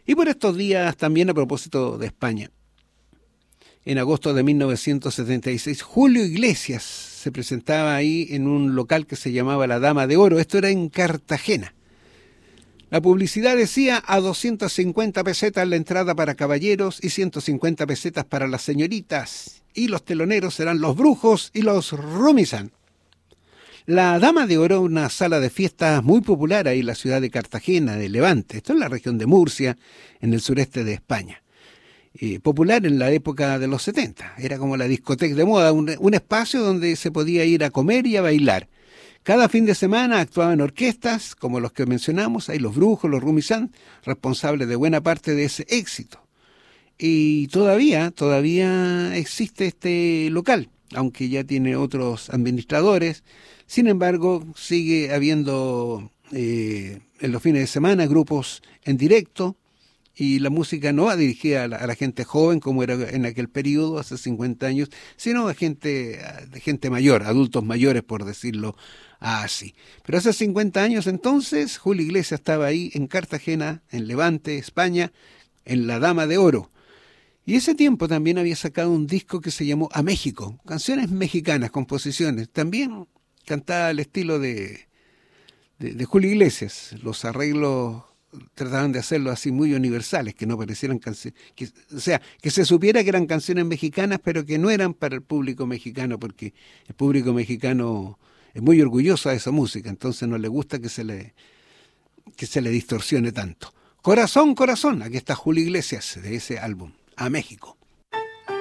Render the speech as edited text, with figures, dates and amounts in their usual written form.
Y por estos días también a propósito de España. En agosto de 1976, Julio Iglesias se presentaba ahí en un local que se llamaba La Dama de Oro. Esto era en Cartagena. La publicidad decía a 250 pesetas la entrada para caballeros y 150 pesetas para las señoritas. Y los teloneros serán los Brujos y los Rumisan. La Dama de Oro, una sala de fiestas muy popular ahí en la ciudad de Cartagena, de Levante. Esto en la región de Murcia, en el sureste de España. Popular en la época de los 70. Era como la discoteca de moda, un espacio donde se podía ir a comer y a bailar. Cada fin de semana actuaban orquestas, como los que mencionamos, ahí los Brujos, los Rumisán, responsables de buena parte de ese éxito. Y todavía existe este local, aunque ya tiene otros administradores. Sin embargo, sigue habiendo en los fines de semana grupos en directo, y la música no va dirigida a la gente joven como era en aquel periodo, hace 50 años, sino a gente mayor, adultos mayores, por decirlo así. Pero hace 50 años entonces, Julio Iglesias estaba ahí en Cartagena, en Levante, España, en La Dama de Oro. Y ese tiempo también había sacado un disco que se llamó A México, canciones mexicanas, composiciones, también cantada al estilo de Julio Iglesias. Los arreglos trataban de hacerlo así muy universales, que no parecieran canciones, o sea, que se supiera que eran canciones mexicanas, pero que no eran para el público mexicano, porque el público mexicano es muy orgulloso de esa música, entonces no le gusta que se le distorsione tanto. Corazón, corazón, aquí está Julio Iglesias de ese álbum, A México.